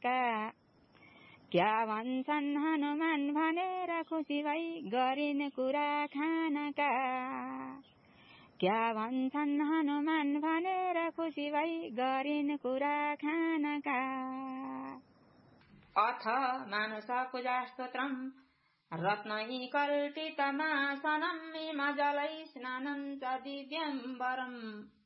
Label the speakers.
Speaker 1: खानका क्या भन्छन् हनुमान भनेर खुसी भई गरिन् कुरा खानका क्या भन्छन् हनुमान भनेर खुसी भई गरिन् कुरा खानका
Speaker 2: अथ मानुषपूजा स्तोत्रम् रत्नैकल्पितमासनम् हिमजलै स्नानं च दिव्यम्बरम्